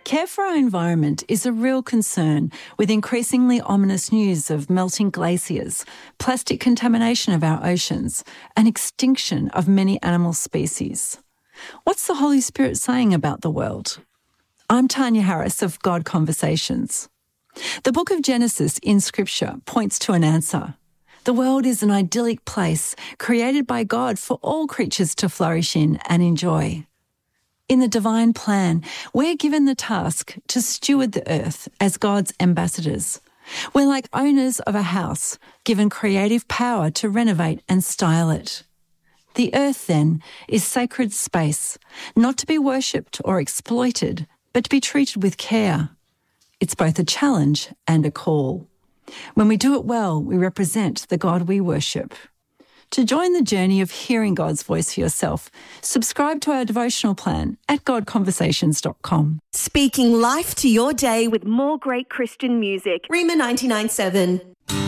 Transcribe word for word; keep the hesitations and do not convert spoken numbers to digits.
Care for our environment is a real concern, with increasingly ominous news of melting glaciers, plastic contamination of our oceans, and extinction of many animal species. What's the Holy Spirit saying about the world? I'm Tanya Harris of God Conversations. The book of Genesis in Scripture points to an answer. The world is an idyllic place created by God for all creatures to flourish in and enjoy. In the divine plan, we're given the task to steward the earth as God's ambassadors. We're like owners of a house, given creative power to renovate and style it. The earth, then, is sacred space, not to be worshipped or exploited, but to be treated with care. It's both a challenge and a call. When we do it well, we represent the God we worship. To join the journey of hearing God's voice for yourself, subscribe to our devotional plan at god conversations dot com. Speaking life to your day with more great Christian music. Rhema ninety-nine point seven.